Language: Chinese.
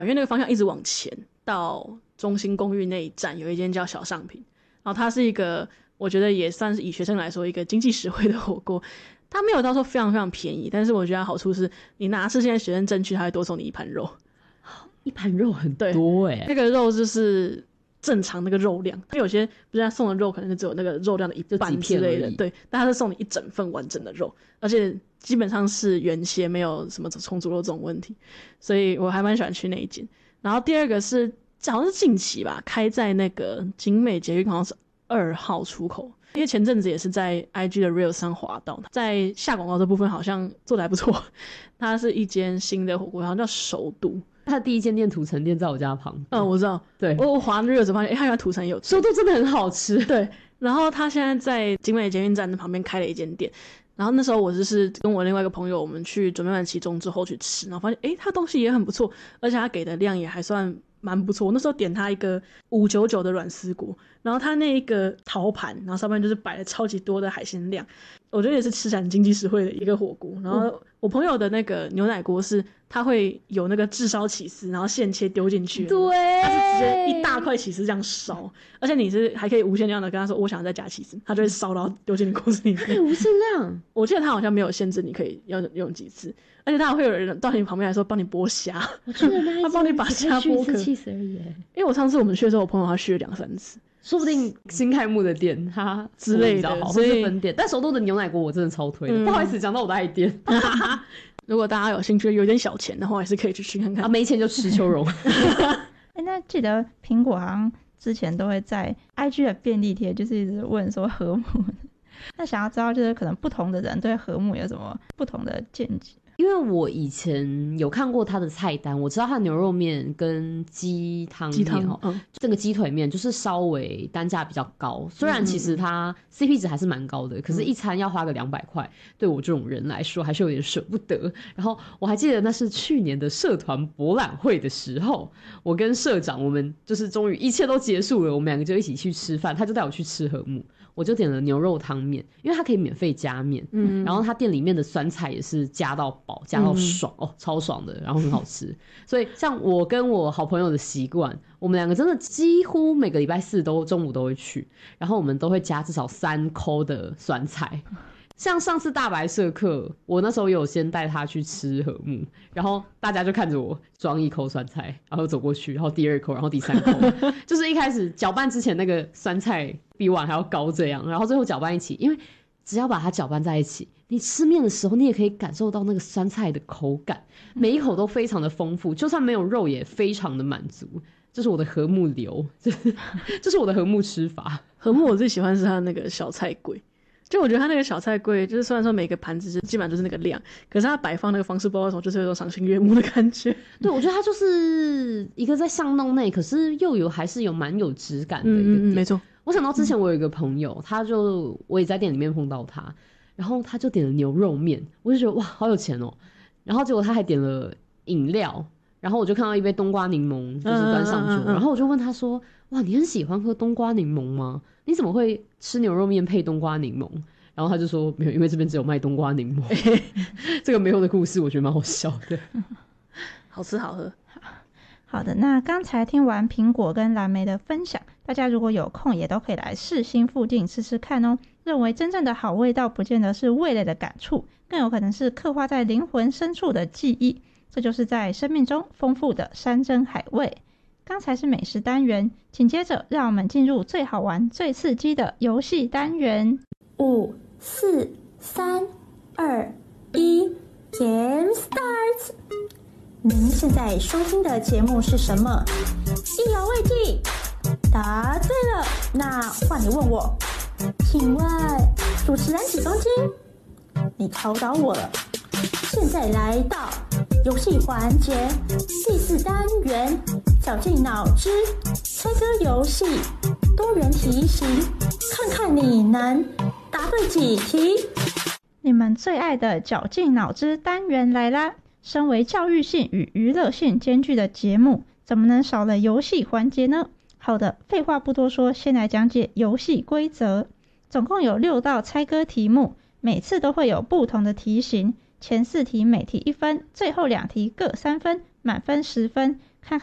因为那个方向一直往前到中心公寓那一站有一间叫小上品，然后它是一个我觉得也算是以学生来说一个经济实惠的火锅，它没有到时候非常非常便宜，但是我觉得好处是你拿是现在学生证去，它会多送你一盘肉， 一盘肉很多那个肉就是正常那个肉量，因为有些不是他送的肉可能是只有那个肉量的一半之类的，对，但他是送你一整份完整的肉，而且基本上是原切，没有什么重组肉这种问题，所以我还蛮喜欢去那一间。然后第二个是好像是近期吧，开在那个景美捷运好像是2号出口，因为前阵子也是在 IG 的 Reels 上滑到，在下广告这部分好像做得还不错。它是一间新的火锅，好像叫首都。 它的第一间店土城店在我家旁边。 我知道。对，我滑 Reels 发现，它原来土城有首都真的很好吃。 对，然后它现在在景美捷运站的旁边开了一间店。然后那时候我就是跟我另外一个朋友，我们去准备完期中之后去吃，然后发现它东西也很不错，而且它给的量也还算蛮不错。我那时候点它一个599的软丝锅，然后它那一个陶盘，然后上面就是摆了超级多的海鲜量，我觉得也是吃起来很经济实惠的一个火锅。然后我朋友的那个牛奶锅是它会有那个炙烧起司，然后现切丢进去， 对， 它是直接一大块起司这样烧，而且你是还可以无限量的跟他说我想要再加起司，他就会烧然后丢进你锅子里面。 无限量？我记得他好像没有限制你可以要用几次，而且他还会有人到你旁边来说帮你剥虾， 我记得他帮你把虾剥壳。 气死而已。 因为我上次我们去的时候，我朋友他去了2-3次。 说不定新开幕的店他之类的， 或是分店。但首都的牛奶锅我真的超推的，不好意思讲到我的爱店。 如果大家有兴趣有点小钱的话，还是可以去看看。 没钱就吃秋蓉。 那记得苹果好像之前都会在 IG 的便利贴就是一直问说和睦，那想要知道就是可能不同的人对和睦有什么不同的见解。 因为我以前有看过他的菜单，我知道他的牛肉面跟鸡汤面这个鸡腿面就是稍微单价比较高，虽然其实它 CP 值还是蛮高的，可是一餐要花个200块，对我这种人来说还是有点舍不得。然后我还记得那是去年的社团博览会的时候，我跟社长我们就是终于一切都结束了，我们2个就一起去吃饭，他就带我去吃和睦，我就点了牛肉汤面，因为它可以免费加面，然后它店里面的酸菜也是加到饱，加到爽，超爽的，然后很好吃。所以像我跟我好朋友的习惯，我们2个真的几乎每个礼拜4都中午都会去，然后我们都会加至少3扣的酸菜。像上次大白社课，我那时候有先带他去吃和睦，然后大家就看着我装1口酸菜，然后走过去，然后第2口，然后第3口，就是一开始搅拌之前那个酸菜比碗还要高这样，然后最后搅拌一起，因为只要把它搅拌在一起，你吃面的时候你也可以感受到那个酸菜的口感，每一口都非常的丰富，就算没有肉也非常的满足。这是我的和睦流，这是我的和睦吃法。 和睦我最喜欢是它那个小菜柜，就我觉得它那个小菜柜，就是虽然说每个盘子基本上就是那个量，可是它摆放那个方式，不知道为什么就是有种赏心悦目的感觉。 对，我觉得它就是一个在巷弄内，可是又还是有蛮有质感的一个店。 没错。 我想到之前我有一个朋友，我也在店里面碰到他，然后他就点了牛肉面，我就觉得哇好有钱哦，然后结果他还点了饮料，然后我就看到一杯冬瓜柠檬就是端上桌，然后我就问他说哇你很喜欢喝冬瓜柠檬吗？你怎么会吃牛肉面配冬瓜柠檬？然后他就说没有，因为这边只有卖冬瓜柠檬。这个没有的故事我觉得蛮好笑的。 好吃好喝。 好的，那刚才听完苹果跟蓝莓的分享，大家如果有空也都可以来世新附近吃吃看哦。认为真正的好味道不见得是味蕾的感触，更有可能是刻画在灵魂深处的记忆，这就是在生命中丰富的山珍海味。刚才是美食单元，紧接着让我们进入最好玩最刺激的游戏单元。 5、4、3、2、1 Game Start。 您现在收听的节目是什么？意犹未尽。答对了，那换你问我，请问主持人几公斤？你考倒我了。现在来到游戏环节第4单元，绞尽脑汁猜歌游戏，多元题型，看看你能答对几题。 你们最爱的绞尽脑汁单元来啦！身为教育性与娱乐性兼具的节目，怎么能少了游戏环节呢？好的，废话不多说，先来讲解游戏规则。总共有6道猜歌题目，每次都会有不同的题型，前4题每题1分，最后2题各3分，满分10分。